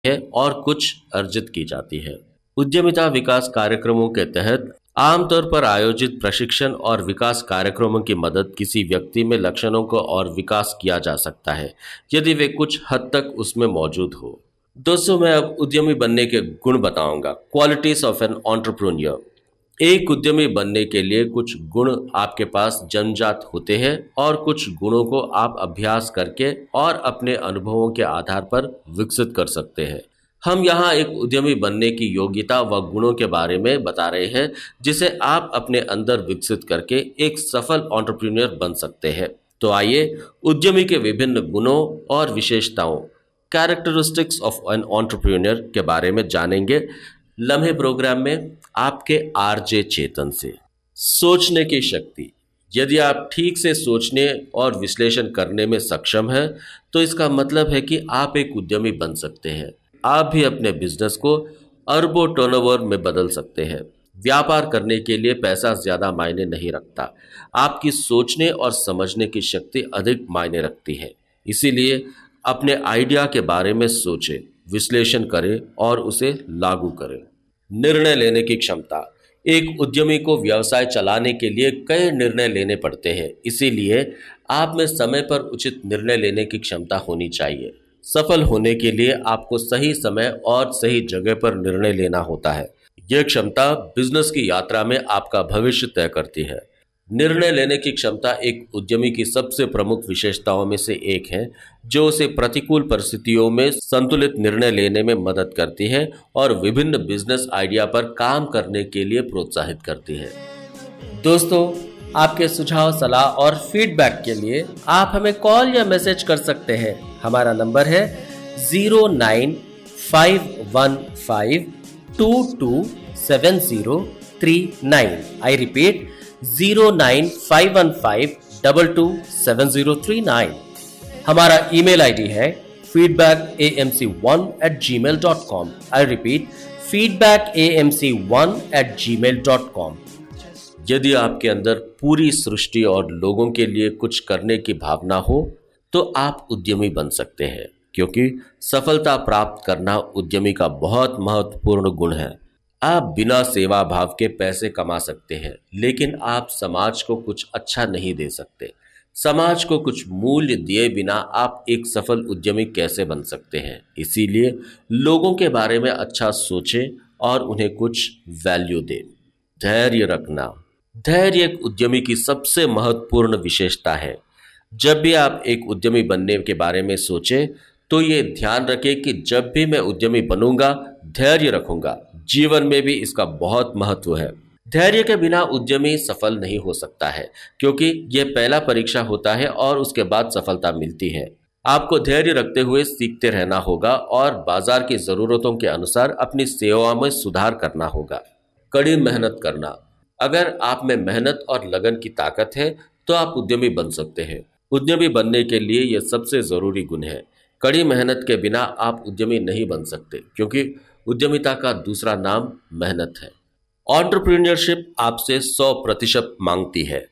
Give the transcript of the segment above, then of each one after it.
है और कुछ अर्जित की जाती है। उद्यमिता विकास कार्यक्रमों के तहत आमतौर पर आयोजित प्रशिक्षण और विकास कार्यक्रमों की मदद किसी व्यक्ति में लक्षणों को और विकास किया जा सकता है यदि वे कुछ हद तक उसमें मौजूद हो। दोस्तों, मैं अब उद्यमी बनने के गुण बताऊंगा। Qualities of an entrepreneur. एक उद्यमी बनने के लिए कुछ गुण आपके पास जन्मजात होते हैं और कुछ गुणों को आप अभ्यास करके और अपने अनुभवों के आधार पर विकसित कर सकते हैं। हम यहाँ एक उद्यमी बनने की योग्यता व गुणों के बारे में बता रहे हैं जिसे आप अपने अंदर विकसित करके एक सफल एंटरप्रेन्योर बन सकते हैं। तो आइए उद्यमी के विभिन्न गुणों और विशेषताओं, कैरेक्टरिस्टिक्स ऑफ एन एंटरप्रेन्योर के बारे में जानेंगे लम्हे प्रोग्राम में आपके आरजे चेतन से। सोचने की शक्ति। यदि आप ठीक से सोचने और विश्लेषण करने में सक्षम हैं तो इसका मतलब है कि आप एक उद्यमी बन सकते हैं। आप भी अपने बिजनेस को अरबों टर्नओवर में बदल सकते हैं। व्यापार करने के लिए पैसा ज्यादा मायने नहीं रखता, आपकी सोचने और समझने की शक्ति अधिक मायने रखती है। इसीलिए अपने आइडिया के बारे में सोचें, विश्लेषण करें और उसे लागू करें। निर्णय लेने की क्षमता। एक उद्यमी को व्यवसाय चलाने के लिए कई निर्णय लेने पड़ते हैं, इसीलिए आप में समय पर उचित निर्णय लेने की क्षमता होनी चाहिए। सफल होने के लिए आपको सही समय और सही जगह पर निर्णय लेना होता है। यह क्षमता बिजनेस की यात्रा में आपका भविष्य तय करती है। निर्णय लेने की क्षमता एक उद्यमी की सबसे प्रमुख विशेषताओं में से एक है जो उसे प्रतिकूल परिस्थितियों में संतुलित निर्णय लेने में मदद करती है और विभिन्न बिजनेस आइडिया पर काम करने के लिए प्रोत्साहित करती है। दोस्तों, आपके सुझाव, सलाह और फीडबैक के लिए आप हमें कॉल या मैसेज कर सकते हैं। हमारा नंबर है 09515227039। I repeat 09515227039। हमारा ईमेल आईडी है feedbackAMC1@gmail.com। I repeat feedbackAMC1@gmail.com। यदि आपके अंदर पूरी सृष्टि और लोगों के लिए कुछ करने की भावना हो तो आप उद्यमी बन सकते हैं, क्योंकि सफलता प्राप्त करना उद्यमी का बहुत महत्वपूर्ण गुण है। आप बिना सेवा भाव के पैसे कमा सकते हैं, लेकिन आप समाज को कुछ अच्छा नहीं दे सकते। समाज को कुछ मूल्य दिए बिना आप एक सफल उद्यमी कैसे बन सकते हैं? इसीलिए लोगों के बारे में अच्छा सोचें और उन्हें कुछ वैल्यू दें। धैर्य रखना। धैर्य एक उद्यमी की सबसे महत्वपूर्ण विशेषता है। जब भी आप एक उद्यमी बनने के बारे में सोचें तो ये ध्यान रखें कि जब भी मैं उद्यमी बनूंगा, धैर्य रखूंगा। जीवन में भी इसका बहुत महत्व है। धैर्य के बिना उद्यमी सफल नहीं हो सकता है, क्योंकि यह पहला परीक्षा होता है और उसके बाद सफलता मिलती है। आपको धैर्य रखते हुए सीखते रहना होगा और बाजार की जरूरतों के अनुसार अपनी सेवा में सुधार करना होगा। कड़ी मेहनत करना। अगर आप में मेहनत और लगन की ताकत है तो आप उद्यमी बन सकते हैं। उद्यमी बनने के लिए यह सबसे जरूरी गुण है। कड़ी मेहनत के बिना आप उद्यमी नहीं बन सकते, क्योंकि उद्यमिता का दूसरा नाम मेहनत है। एंटरप्रेन्योरशिप आपसे 100% मांगती है।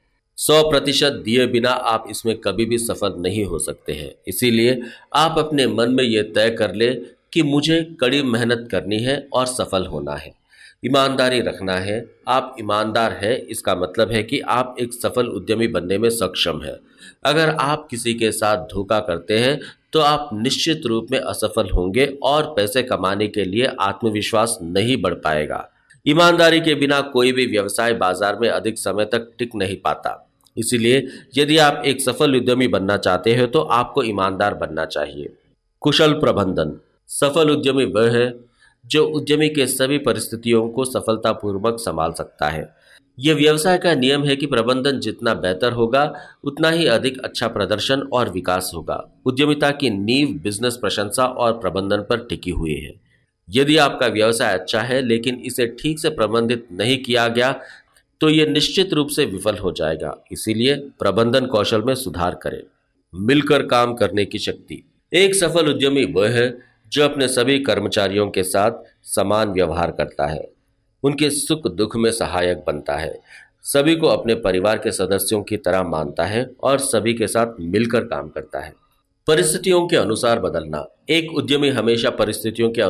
100% दिए बिना आप इसमें कभी भी सफल नहीं हो सकते हैं। इसीलिए आप अपने मन में यह तय कर ले कि मुझे कड़ी मेहनत करनी है और सफल होना है। ईमानदारी रखना है। आप ईमानदार हैं, इसका मतलब है कि आप एक सफल उद्यमी बनने में सक्षम हैं। अगर आप किसी के साथ धोखा करते हैं तो आप निश्चित रूप में असफल होंगे और पैसे कमाने के लिए आत्मविश्वास नहीं बढ़ पाएगा। ईमानदारी के बिना कोई भी व्यवसाय बाजार में अधिक समय तक टिक नहीं पाता। इसीलिए यदि आप एक सफल उद्यमी बनना चाहते हैं तो आपको ईमानदार बनना चाहिए। कुशल प्रबंधन। सफल उद्यमी वह है जो उद्यमी के सभी परिस्थितियों को सफलतापूर्वक संभाल सकता है। यह व्यवसाय का नियम है कि प्रबंधन जितना बेहतर होगा उतना ही अधिक अच्छा प्रदर्शन और विकास होगा। उद्यमिता की नींव बिजनेस प्रशंसा और प्रबंधन पर टिकी हुई है। यदि आपका व्यवसाय अच्छा है लेकिन इसे ठीक से प्रबंधित नहीं किया गया तो यह निश्चित रूप से विफल हो जाएगा। इसीलिए प्रबंधन कौशल में सुधार करें। मिलकर काम करने की शक्ति। एक सफल उद्यमी वह है जो अपने सभी कर्मचारियों के साथ समान व्यवहार करता है, उनके सुख दुख में सहायक बनता है, सभी को अपने परिवार के सदस्यों की तरह मानता है और सभी के साथ मिलकर काम करता है। परिस्थितियों के अनुसार बदलना। एक उद्यमी हमेशा परिस्थितियों के